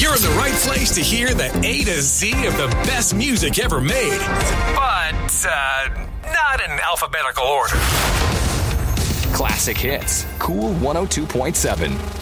You're in the right place to hear the A to Z of the best music ever made. But, not in alphabetical order. Classic Hits. Cool 102.7.